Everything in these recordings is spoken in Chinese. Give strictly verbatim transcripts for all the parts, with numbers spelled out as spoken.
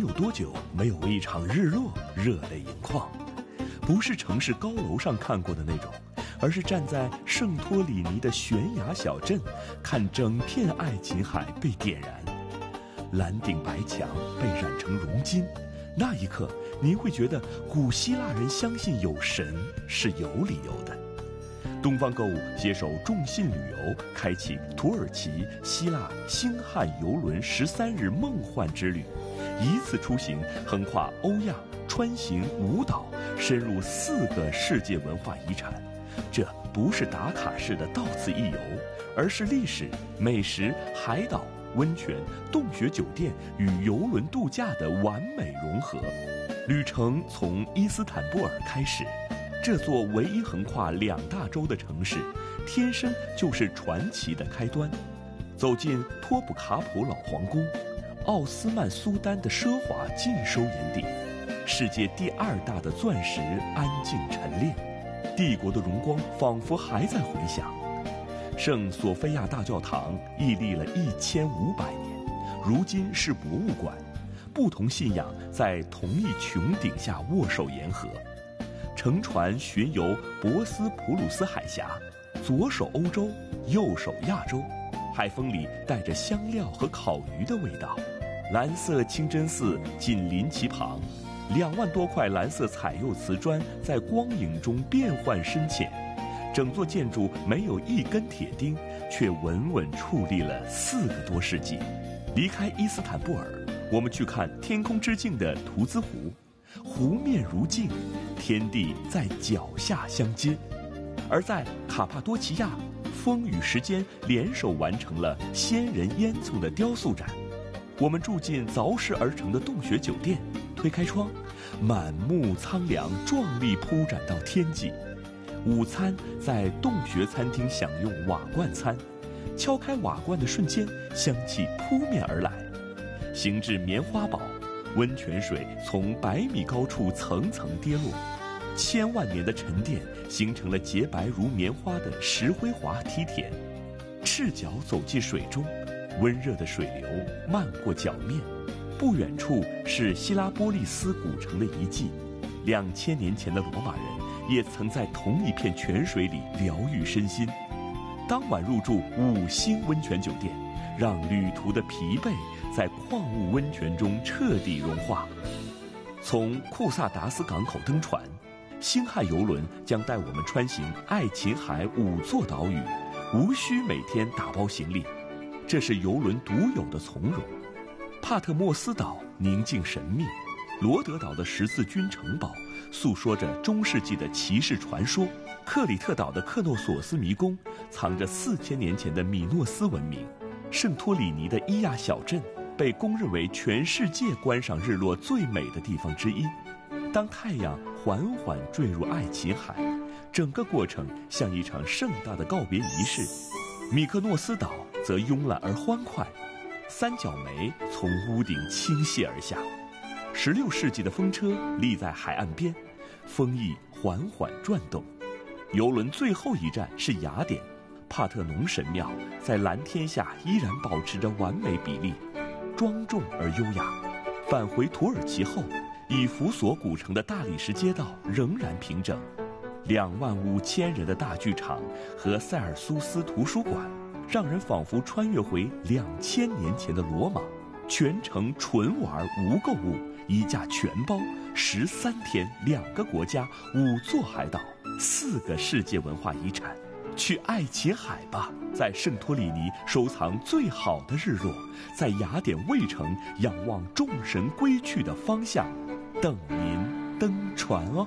多久没有为一场日落热泪盈眶？不是城市高楼上看过的那种，而是站在圣托里尼的悬崖小镇，看整片爱琴海被点燃，蓝顶白墙被染成熔金。那一刻，您会觉得古希腊人相信有神是有理由的。东方购物携手众信旅游，开启土耳其、希腊、星汉游轮十三日梦幻之旅，一次出行横跨欧亚，穿行五岛，深入四个世界文化遗产。这不是打卡式的到此一游，而是历史、美食、海岛、温泉、洞穴酒店与游轮度假的完美融合。旅程从伊斯坦布尔开始，这座唯一横跨两大洲的城市，天生就是传奇的开端。走进托普卡普老皇宫，奥斯曼苏丹的奢华尽收眼底，世界第二大的钻石安静陈列，帝国的荣光仿佛还在回响。圣索菲亚大教堂屹立了一千五百年，如今是博物馆，不同信仰在同一穹顶下握手言和。乘船巡游博斯普鲁斯海峡，左手欧洲，右手亚洲，海风里带着香料和烤鱼的味道。蓝色清真寺紧邻其旁，两万多块蓝色彩釉瓷砖在光影中变幻深浅，整座建筑没有一根铁钉，却稳稳矗立了四个多世纪。离开伊斯坦布尔，我们去看天空之镜的图兹湖，湖面如镜，天地在脚下相接。而在卡帕多奇亚，风与时间联手完成了仙人烟囱的雕塑展。我们住进凿石而成的洞穴酒店，推开窗，满目苍凉，壮丽铺展到天际。午餐在洞穴餐厅享用瓦罐餐，敲开瓦罐的瞬间，香气扑面而来。行至棉花堡，温泉水从百米高处层层跌落，千万年的沉淀形成了洁白如棉花的石灰滑梯田。赤脚走进水中，温热的水流漫过脚面。不远处是希拉波利斯古城的遗迹，两千年前的罗马人也曾在同一片泉水里疗愈身心。当晚入住五星温泉酒店，让旅途的疲惫在矿物温泉中彻底融化。从库萨达斯港口登船，星汉游轮将带我们穿行爱琴海五座岛屿，无需每天打包行李，这是游轮独有的从容。帕特莫斯岛宁静神秘，罗德岛的十字军城堡诉说着中世纪的骑士传说，克里特岛的克诺索斯迷宫藏着四千年前的米诺斯文明，圣托里尼的伊亚小镇被公认为全世界观赏日落最美的地方之一。当太阳缓缓坠入爱琴海，整个过程像一场盛大的告别仪式。米克诺斯岛则慵懒而欢快，三角梅从屋顶倾泻而下。十六世纪的风车立在海岸边，风翼缓缓转动。游轮最后一站是雅典，帕特农神庙在蓝天下依然保持着完美比例，庄重而优雅。返回土耳其后，以弗所古城的大理石街道仍然平整，两万五千人的大剧场和塞尔苏斯图书馆，让人仿佛穿越回两千年前的罗马。全程纯玩无购物，一价全包，十三天，两个国家，五座海岛，四个世界文化遗产。去爱琴海吧，在圣托里尼收藏最好的日落，在雅典卫城仰望众神归去的方向，等您登船哦。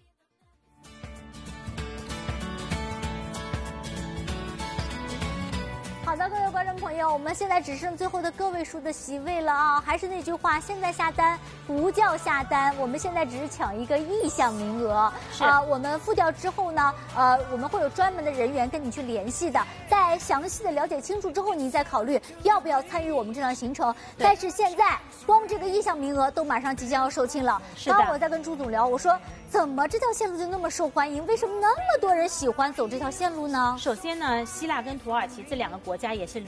好的，各位观众朋友，我们现在只剩最后的个位数的席位了啊！还是那句话，现在下单不叫下单，我们现在只是抢一个意向名额。是啊、呃，我们付掉之后呢，呃，我们会有专门的人员跟你去联系的。在详细的了解清楚之后，您再考虑要不要参与我们这趟行程。但是现在光这个意向名额都马上即将要售罄了。是的。刚刚我在跟朱总聊，我说怎么这条线路就那么受欢迎？为什么那么多人喜欢走这条线路呢？ 首先呢，希腊跟土耳其这两个国家也是邻国。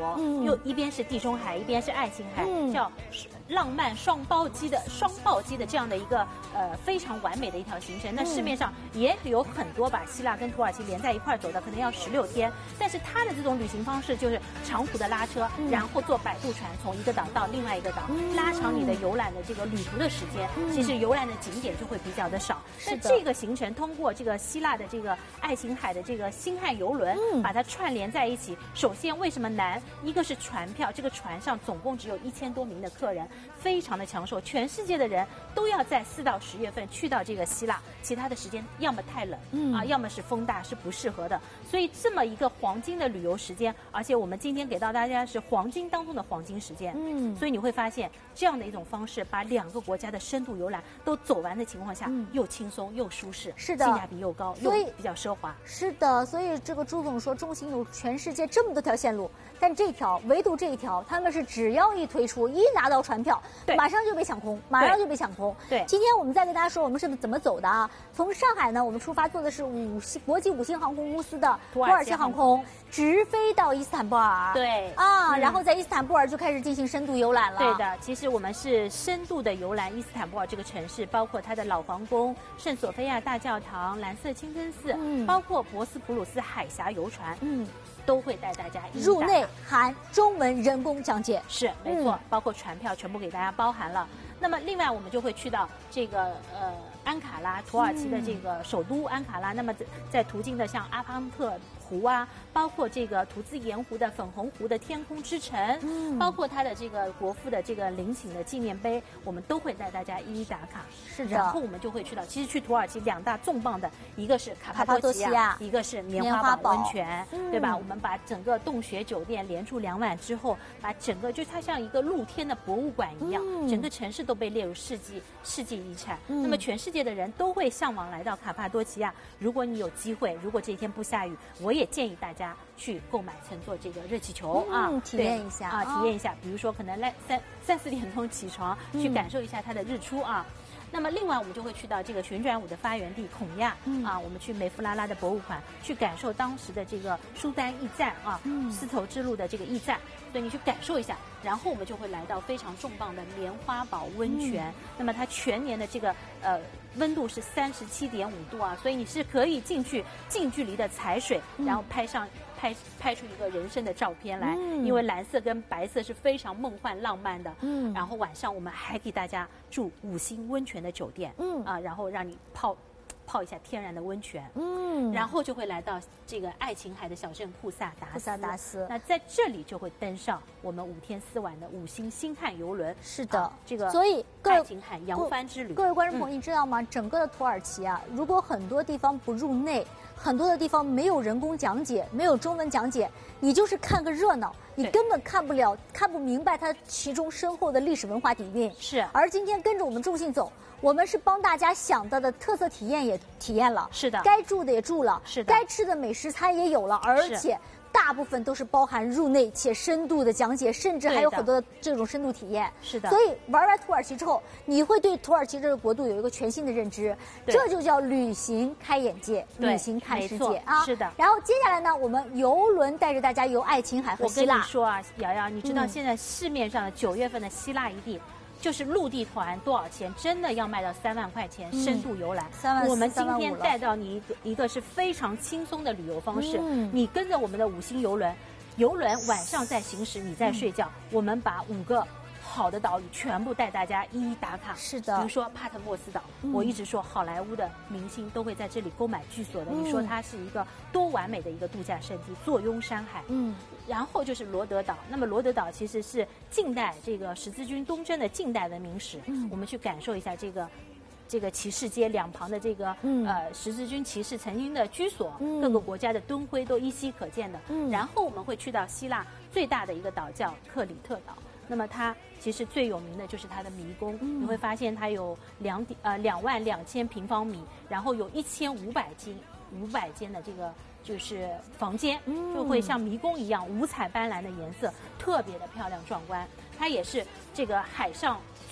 哦，嗯、又一边是地中海，一边是爱琴海，嗯、叫浪漫双胞机的双胞机的这样的一个呃非常完美的一条行程。那市面上也有很多把希腊跟土耳其连在一块走的，可能要十六天，但是它的这种旅行方式就是长途的拉车，嗯、然后坐摆渡船从一个岛到另外一个岛，嗯、拉长你的游览的这个旅途的时间，嗯、其实游览的景点就会比较的少。那这个行程通过这个希腊的这个爱琴海的这个星汉游轮，嗯、把它串联在一起。首先为什么难？一个是船票，这个船上总共只有一千多名的客人，非常的抢手，全世界的人都要在四到十月份去到这个希腊，其他的时间要么太冷，嗯、啊，要么是风大，是不适合的。所以这么一个黄金的旅游时间，而且我们今天给到大家是黄金当中的黄金时间，嗯，所以你会发现这样的一种方式，把两个国家的深度游览都走完的情况下，嗯、又轻松又舒适， 是的， 性价比又高，又比较奢华。 是的，所以这个朱总说中行有全世界这么多条线路，但这条唯独这一条，他们是只要一推出，一拿到船票，马上就被抢空，马上就被抢空。 对， 今天我们再跟大家说我们是怎么走的啊？从上海呢，我们出发坐的是五星国际五星航空公司的土耳其航空，直飞到伊斯坦布尔。 对啊，嗯、然后在伊斯坦布尔就开始进行深度游览了。 对的，其实我们是深度的游览伊斯坦布尔这个城市，包括它的老皇宫、圣索菲亚大教堂、蓝色清真寺，嗯、包括博斯普鲁斯海峡游船，嗯。都会带大家入内含中文人工讲解， 是没错，嗯、包括船票全部给大家包含了。那么另外我们就会去到这个呃安卡拉，土耳其的这个首都安卡拉。嗯、那么在在途经的像阿潘特湖啊，包括这个图兹盐湖的粉红湖的天空之城，嗯、包括它的这个国父的这个陵寝的纪念碑，我们都会带大家一一打卡。 是的， 然后我们就会去到，其实去土耳其两大重磅的，一个是卡帕多奇亚，一个是棉花堡温泉，嗯、对吧？我们把整个洞穴酒店连住两晚之后，把整个就它像一个露天的博物馆一样，嗯、整个城市都被列入世纪世纪遗产。嗯、那么全世界的人都会向往来到卡帕多奇亚。如果你有机会，如果这一天不下雨，我也建议大家去购买乘坐这个热气球、嗯、 啊，体验一下啊，体验一下。比如说可能来三三四点钟起床，嗯、去感受一下它的日出啊。那么另外我们就会去到这个旋转舞的发源地孔亚、嗯、啊，我们去美夫拉拉的博物馆，去感受当时的这个苏丹驿站啊，嗯、丝绸之路的这个驿站，所以你去感受一下。然后我们就会来到非常重磅的棉花堡温泉，嗯、那么它全年的这个呃温度是三十七点五度啊，所以你是可以进去近距离的踩水，嗯、然后拍上。拍拍出一个人生的照片来，嗯、因为蓝色跟白色是非常梦幻浪漫的。嗯，然后晚上我们还给大家住五星温泉的酒店，嗯啊，然后让你泡泡一下天然的温泉，嗯，然后就会来到这个爱琴海的小镇库萨达斯。库萨达斯， 那在这里就会登上我们五天四晚的五星星汉游轮。 是的， 啊、这个所以爱琴海扬帆之旅。 各位观众朋友，你知道吗？嗯、整个的土耳其啊，如果很多地方不入内。很多的地方没有人工讲解，没有中文讲解，你就是看个热闹，你根本看不了、看不明白它其中深厚的历史文化底蕴。 是。 而今天跟着我们众信走，我们是帮大家想到的特色体验也体验了， 是的， 该住的也住了， 是的， 该吃的美食餐也有了，而且大部分都是包含入内且深度的讲解，甚至还有很多的这种深度体验。 是的， 所以玩完土耳其之后，你会对土耳其这个国度有一个全新的认知，这就叫旅行开眼界，旅行看世界啊！ 是的。 然后接下来呢，我们游轮带着大家游爱琴海和希腊。 我跟你说啊，瑶瑶，你知道现在市面上的九月份的希腊一地。就是陆地团多少钱？真的要卖到三万块钱，嗯、深度游览。 三万， 我们今天带到你一个一个是非常轻松的旅游方式。嗯、你跟着我们的五星游轮，游轮晚上在行驶，你在睡觉。嗯、我们把五个好的岛屿全部带大家一一打卡。 是的， 比如说帕特莫斯岛，嗯、我一直说好莱坞的明星都会在这里购买居所的。嗯、你说它是一个多完美的一个度假胜地，坐拥山海。嗯。然后就是罗德岛，那么罗德岛其实是近代这个十字军东征的近代文明史，嗯、我们去感受一下这个，这个骑士街两旁的这个、嗯、呃十字军骑士曾经的居所，嗯、各个国家的敦徽都依稀可见的。嗯、然后我们会去到希腊最大的一个岛叫克里特岛，那么它其实最有名的就是它的迷宫，嗯、你会发现它有两呃两万两千平方米，然后有一千五百间五百间的这个。就是房间就会像迷宫一样五彩斑斓的颜色，特别的漂亮壮观。它也是这个海上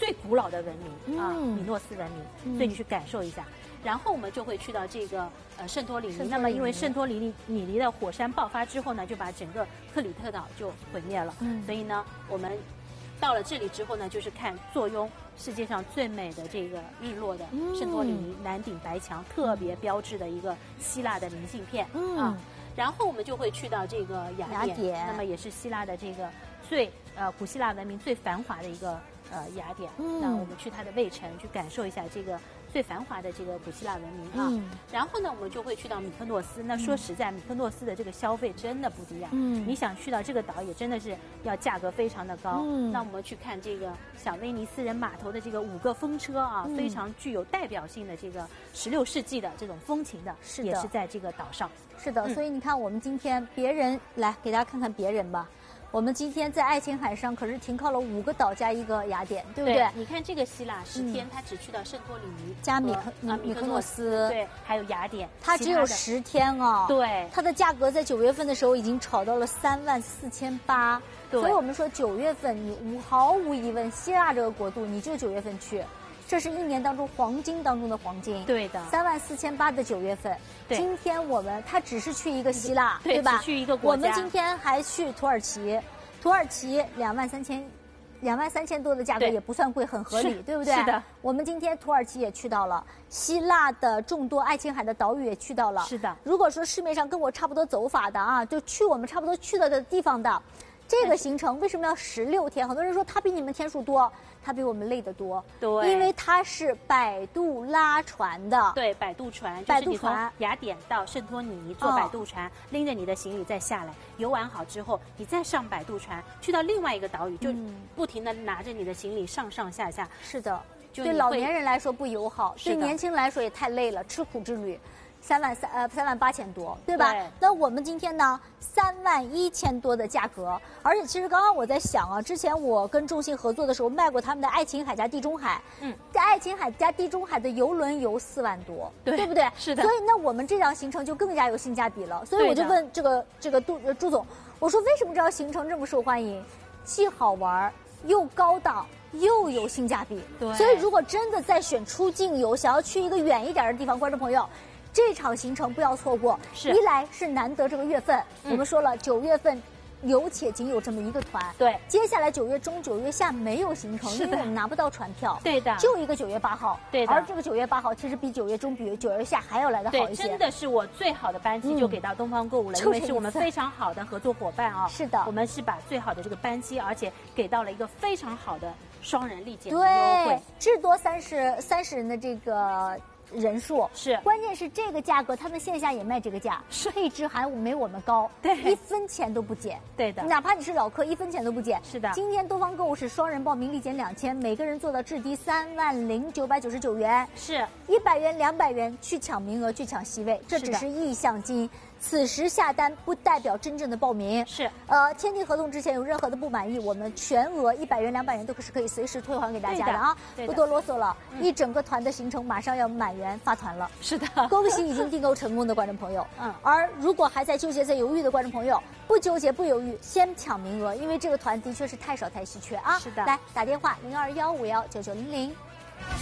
最古老的文明、嗯、啊，米诺斯文明， 嗯、 所以你去感受一下。然后我们就会去到这个呃圣托里尼，那么因为圣托里尼米尼的火山爆发之后呢，就把整个克里特岛就毁灭了，嗯、所以呢，我们到了这里之后呢，就是看坐拥世界上最美的这个日落的圣托里尼南顶白墙，特别标志的一个希腊的明信片、嗯、啊。然后我们就会去到这个雅典，雅典那么也是希腊的这个最呃古希腊文明最繁华的一个呃雅典。嗯、那我们去它的卫城，去感受一下这个最繁华的这个古希腊文明啊。嗯、然后呢，我们就会去到米克诺斯。那说实在，米克诺斯的这个消费真的不低啊。嗯，你想去到这个岛，也真的是要价格非常的高。嗯，那我们去看这个小威尼斯人码头的这个五个风车啊，嗯、非常具有代表性的这个十六世纪的这种风情的，是的也是在这个岛上。 是的，嗯、所以你看，我们今天别人来给大家看看别人吧。我们今天在爱琴海上可是停靠了五个岛加一个雅典，对不对？对， 你看这个希腊十天，他只去到圣托里尼加米克米米克诺斯， 对，还有雅典， 它只有十天哦。 对， 它的价格在九月份的时候已经炒到了三万四千八，所以我们说九月份你无毫无疑问，希腊这个国度你就九月份去。这是一年当中黄金当中的黄金， 对的， 三万四千八的九月份。 对， 今天我们他只是去一个希腊， 对, 对吧？ 只去一个国家。 我们今天还去土耳其，土耳其两万三千，两万三千多的价格也不算贵，很合理，对不对？ 是的。 我们今天土耳其也去到了，希腊的众多爱琴海的岛屿也去到了。 是的。 如果说市面上跟我差不多走法的啊，就去我们差不多去了的地方的。这个行程为什么要十六天？很多人说它比你们天数多，它比我们累得多。 对， 因为它是摆渡拉船的。 对，摆渡船， 摆渡船， 就是、雅典到圣托里尼坐摆渡船，哦、拎着你的行李再下来，游玩好之后，你再上摆渡船去到另外一个岛屿，就不停的拿着你的行李上上下下。 是的，对老年人来说不友好，对年轻人来说也太累了，吃苦之旅。三万三呃三万八千多，对吧？ 对。 那我们今天呢，三万一千多的价格，而且其实刚刚我在想啊，之前我跟众信合作的时候卖过他们的爱琴海加地中海，嗯，在爱琴海加地中海的游轮游四万多， 对， 对不对？ 是的。 所以那我们这条行程就更加有性价比了。所以我就问这个这个杜朱总，我说为什么这条行程这么受欢迎？既好玩又高档。又有性价比， 对。 所以如果真的在选出境游，想要去一个远一点的地方，观众朋友。这场行程不要错过， 是一来是难得这个月份，嗯、我们说了九月份有且仅有这么一个团， 对， 接下来九月中、九月下没有行程，因为我们拿不到船票， 对的， 就一个九月八号， 对的， 而这个九月八号其实比九月中、比九月下还要来得好一些， 真的是我最好的班机就给到东方购物了，嗯、因为是我们非常好的合作伙伴啊， 是的， 我们是把最好的这个班机，而且给到了一个非常好的双人立减优惠，至多三十三十人的这个。人数是， 关键是这个价格，他们线下也卖这个价，配置还没我们高， 对， 一分钱都不减， 对的， 哪怕你是老客，一分钱都不减， 是的。 今天东方购物是双人报名立减两千，每个人做到至低三万零九百九十九元， 是一百元、两百元去抢名额，去抢席位，这只是意向金。此时下单不代表真正的报名， 是， 呃，签订合同之前有任何的不满意，我们全额一百元、两百元都是可以随时退还给大家的啊， 的不多啰嗦了。 嗯、 一整个团的行程马上要满员发团了， 是的， 恭喜已经订购成功的观众朋友。 嗯， 而如果还在纠结、在犹豫的观众朋友，不纠结、不犹豫，先抢名额，因为这个团的确是太少、太稀缺啊。 是的， 来打电话零二幺五幺九九零零。